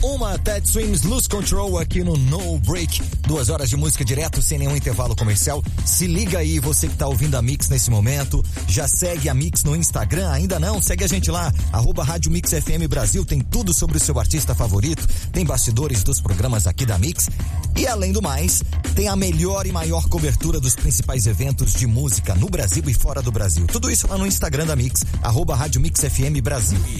uma Ted Swims Lose Control aqui no No Break. 2 horas de música direto, sem nenhum intervalo comercial. Se liga aí, você que tá ouvindo a Mix nesse momento. Já segue a Mix no Instagram? Ainda não? Segue a gente lá, @Rádio Mix FM Brasil. Tem tudo sobre o seu artista favorito. Tem bastidores dos programas aqui da Mix. E além do mais, tem a melhor e maior cobertura dos principais eventos de música no Brasil e fora do Brasil. Tudo isso lá no Instagram da Mix, @Rádio Mix FM Brasil.